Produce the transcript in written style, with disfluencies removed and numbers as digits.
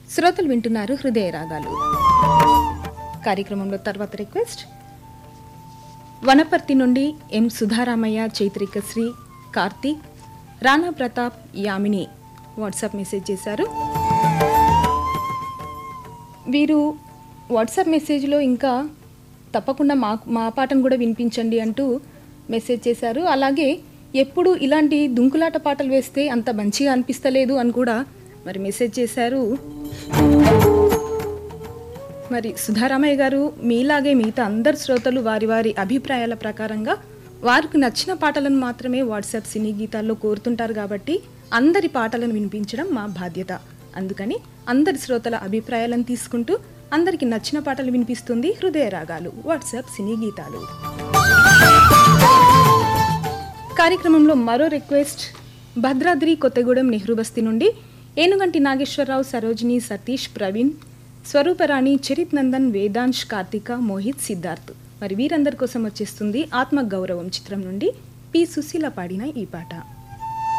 శ్రోతలు వింటున్నారు హృదయ రాగాలు కార్యక్రమంలో తర్వాత రిక్వెస్ట్ వనపర్తి నుండి ఎం సుధారామయ్య, చైత్రిక శ్రీ, కార్తీక్, రాణా ప్రతాప్, యామిని వాట్సాప్ మెసేజ్ చేశారు. వీరు వాట్సాప్ మెసేజ్లో ఇంకా తప్పకుండా మా పాటను కూడా వినిపించండి అంటూ మెసేజ్ చేశారు. అలాగే ఎప్పుడు ఇలాంటి దుంకులాట పాటలు వేస్తే అంత మంచిగా అనిపిస్తలేదు అని కూడా మరి మెసేజ్ చేశారు. మరి సుధారామయ్య గారు మీలాగే మిగతా అందరు శ్రోతలు వారి వారి అభిప్రాయాల ప్రకారంగా వారికి నచ్చిన పాటలను మాత్రమే వాట్సాప్ సినీ గీతాల్లో కోరుతుంటారు కాబట్టి అందరి పాటలను వినిపించడం మా బాధ్యత. అందుకని అందరి శ్రోతల అభిప్రాయాలను తీసుకుంటూ అందరికి నచ్చిన పాటలు వినిపిస్తుంది హృదయ రాగాలు వాట్సాప్ సినీ గీతాలు. కార్యక్రమంలో మరో రిక్వెస్ట్ భద్రాద్రి కొత్తగూడెం నెహ్రూ బస్తీ నుండి ఏనుగంటి నాగేశ్వరరావు, సరోజిని, సతీష్, ప్రవీణ్, స్వరూపరాణి, చరిత్ నందన్, వేదాంశ్, కార్తిక, మోహిత్, సిద్ధార్థ్ మరి వీరందరి కోసం వచ్చేస్తుంది ఆత్మగౌరవం చిత్రం నుండి పి. సుశీల పాడిన ఈ పాట.